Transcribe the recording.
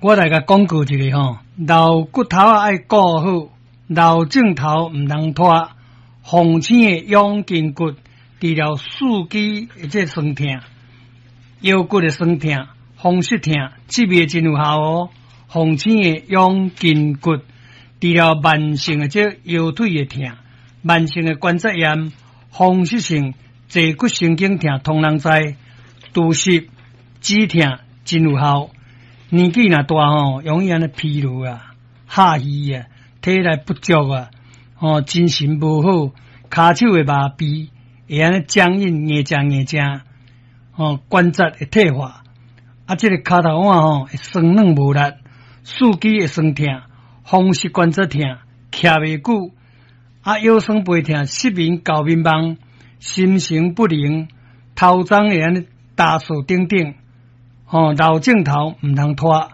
我来甲讲过一个吼，老骨头爱顾好，老镜头毋通拖。风醒的养筋骨，除了四肢的这酸痛、腰骨的酸痛、风湿痛，这味真有效哦。风醒的养筋骨，除了慢性的这腰腿的痛、慢性的关节炎、风湿性坐骨神经痛，通人知。除湿止痛真有效。年纪若大吼，容易安尼疲劳啊、下虚啊、体力不足啊，精神无好，骹手会麻痹，会安尼僵硬、硬正，关节会退化，这个骹头腕会酸软无力，四肢会酸痛，风湿关节痛，徛袂久，腰酸背痛，失眠、搞迷茫，心神不宁，头鬃会安尼打扫等等，老镜头毋通拖。